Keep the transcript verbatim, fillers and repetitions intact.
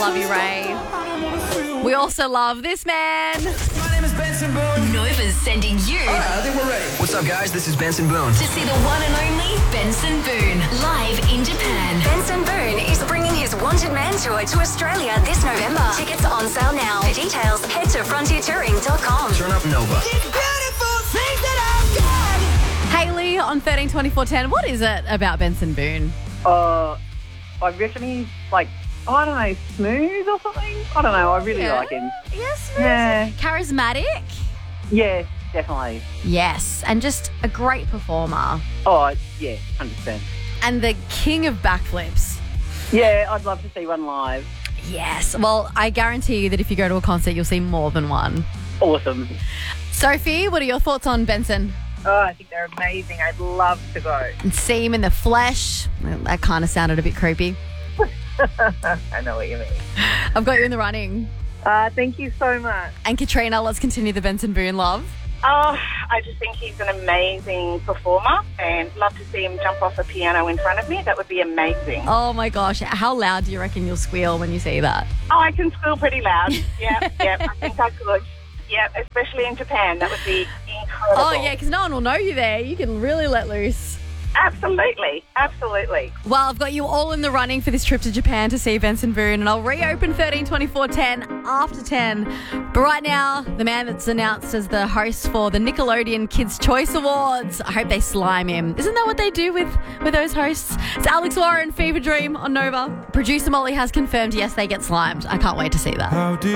love you, Ray. We also love this man. My name is Benson Boone. Nova's sending you All right, I think we're ready. What's up, guys? This is Benson Boone. to see the one and only Benson Boone live in Japan. Benson Boone is bringing his Wanted Man tour to Australia this November. Tickets are on sale now. For details, head to frontier touring dot com. Turn up Nova. Haley on thirteen twenty-four ten. What is it about Benson Boone? Uh, I reckon he's like, I don't know, smooth or something. I don't know. I really Yeah. like him. Yes, Yeah. charismatic. Yeah, definitely. Yes, and just a great performer. Oh, yeah, one hundred percent. And the king of backflips. Yeah, I'd love to see one live. Yes. Well, I guarantee you that if you go to a concert, you'll see more than one. Awesome. Sophie, what are your thoughts on Benson? Oh, I think they're amazing. I'd love to go. And see him in the flesh. That kind of sounded a bit creepy. I know what you mean. I've got you in the running. Uh, thank you so much. And Katrina, let's continue the Benson Boone love. Oh, I just think he's an amazing performer and love to see him jump off a piano in front of me. That would be amazing. Oh my gosh, how loud do you reckon you'll squeal when you see that? Oh, I can squeal pretty loud. Yeah, yeah, I think I could. Yeah, especially in Japan. That would be incredible. Oh yeah, because no one will know you there. You can really let loose. Absolutely, absolutely. Well, I've got you all in the running for this trip to Japan to see Benson Boone, and I'll reopen thirteen twenty-four ten after ten. But right now, the man that's announced as the host for the Nickelodeon Kids' Choice Awards, I hope they slime him. Isn't that what they do with, with those hosts? It's Alex Warren, Fever Dream on Nova. Producer Molly has confirmed, yes, they get slimed. I can't wait to see that.